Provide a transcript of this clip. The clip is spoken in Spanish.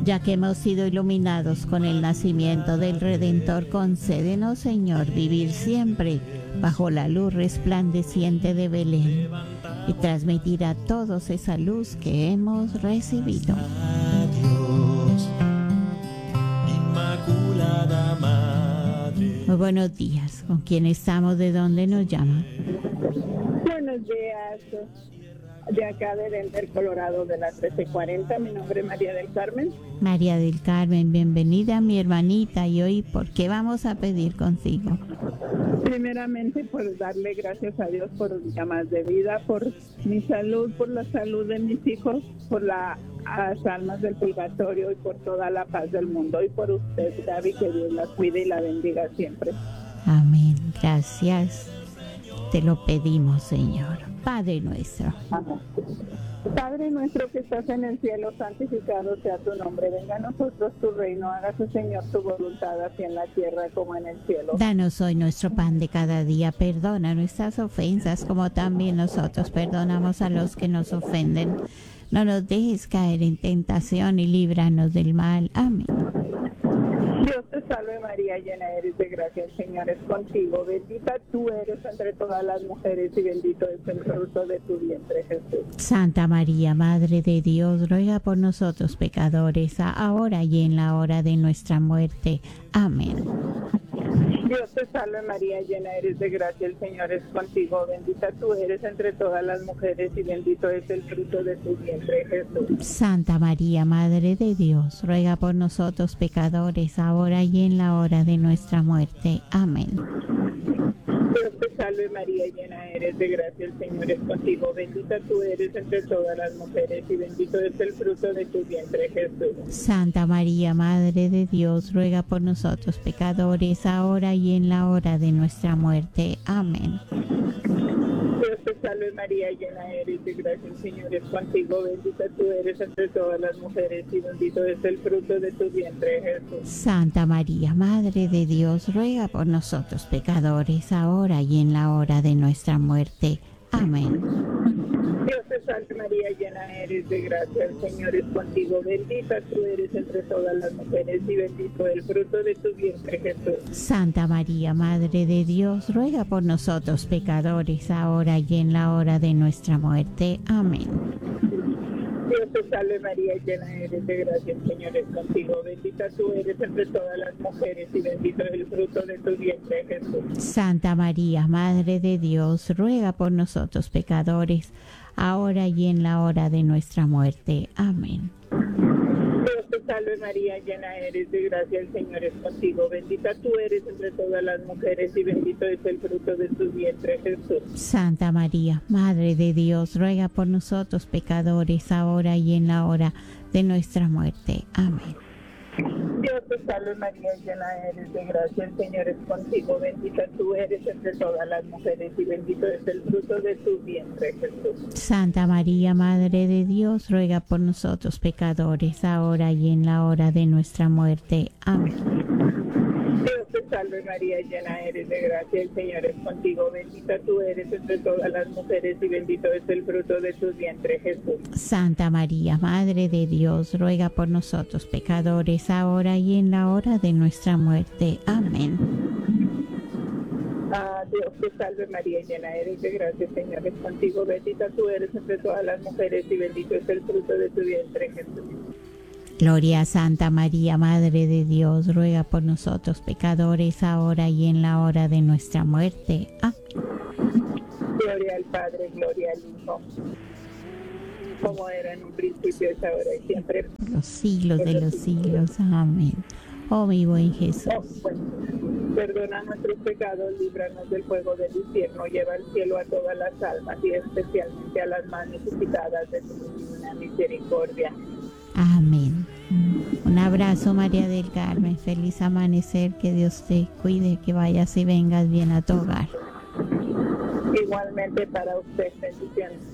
Ya que hemos sido iluminados con el nacimiento del Redentor, concédenos, Señor, vivir siempre bajo la luz resplandeciente de Belén y transmitir a todos esa luz que hemos recibido. Adiós, Inmaculada Madre. Muy buenos días. ¿Con quién estamos? ¿De dónde nos llaman? Buenos días, de acá de Denver, Colorado, de las 13:40. Mi nombre es María del Carmen. María del Carmen, bienvenida mi hermanita. Y hoy, ¿por qué vamos a pedir contigo? Primeramente, por darle gracias a Dios por un día más de vida, por mi salud, por la salud de mis hijos, por las almas del purgatorio y por toda la paz del mundo. Y por usted, Gaby, que Dios la cuide y la bendiga siempre. Amén. Gracias. Te lo pedimos, Señor. Padre nuestro. Amén. Padre nuestro que estás en el cielo, santificado sea tu nombre. Venga a nosotros tu reino. Hágase, Señor, tu voluntad, así en la tierra como en el cielo. Danos hoy nuestro pan de cada día. Perdona nuestras ofensas, como también nosotros perdonamos a los que nos ofenden. No nos dejes caer en tentación y líbranos del mal. Amén. Dios te salve María, llena eres de gracia, el Señor es contigo. Bendita tú eres entre todas las mujeres y bendito es el fruto de tu vientre, Jesús. Santa María, Madre de Dios, ruega por nosotros pecadores, ahora y en la hora de nuestra muerte. Amén. Dios te salve María, llena eres de gracia, el Señor es contigo. Bendita tú eres entre todas las mujeres y bendito es el fruto de tu vientre, Jesús. Santa María, Madre de Dios, ruega por nosotros pecadores, ahora y en la hora de nuestra muerte. Amén. Dios te salve María, llena eres de gracia, el Señor es contigo. Bendita tú eres entre todas las mujeres y bendito es el fruto de tu vientre, Jesús. Santa María, Madre de Dios, ruega por nosotros pecadores, ahora y en la hora de nuestra muerte. Amén. Dios te salve María, llena eres de gracia, el Señor es contigo. Bendita tú eres entre todas las mujeres y bendito es el fruto de tu vientre, Jesús. Santa María, Madre de Dios, ruega por nosotros pecadores, ahora y en la hora de nuestra muerte. Amén. Dios te salve María, llena eres de gracia, el Señor es contigo. Bendita tú eres entre todas las mujeres y bendito el fruto de tu vientre, Jesús. Santa María, Madre de Dios, ruega por nosotros pecadores, ahora y en la hora de nuestra muerte. Amén. Dios te salve María, llena eres de gracia, el Señor es contigo. Bendita tú eres entre todas las mujeres y bendito es el fruto de tu vientre, Jesús. Santa María, Madre de Dios, ruega por nosotros pecadores, ahora y en la hora de nuestra muerte. Amén. Dios te salve María, llena eres de gracia, el Señor es contigo. Bendita tú eres entre todas las mujeres y bendito es el fruto de tu vientre, Jesús. Santa María, Madre de Dios, ruega por nosotros pecadores, ahora y en la hora de nuestra muerte. Amén. Dios te salve María, llena eres de gracia, el Señor es contigo. Bendita tú eres entre todas las mujeres y bendito es el fruto de tu vientre, Jesús. Santa María, Madre de Dios, ruega por nosotros pecadores, ahora y en la hora de nuestra muerte. Amén. Dios te salve María, llena eres de gracia, el Señor es contigo. Bendita tú eres entre todas las mujeres y bendito es el fruto de tu vientre, Jesús. Santa María, Madre de Dios, ruega por nosotros pecadores, ahora y en la hora de nuestra muerte. Amén. Dios te salve María, llena eres de gracia, el Señor es contigo. Bendita tú eres entre todas las mujeres y bendito es el fruto de tu vientre, Jesús. Gloria a Santa María, Madre de Dios, ruega por nosotros pecadores, ahora y en la hora de nuestra muerte. Amén. Gloria al Padre, gloria al Hijo, como era en un principio, es ahora y siempre. Los siglos de los siglos. Amén. Oh mi buen Jesús. Perdona nuestros pecados, líbranos del fuego del infierno, lleva al cielo a todas las almas y especialmente a las más necesitadas de tu divina misericordia. Amén. Un abrazo, María del Carmen. Feliz amanecer. Que Dios te cuide, que vayas y vengas bien a tu hogar. Igualmente para usted, bendiciones.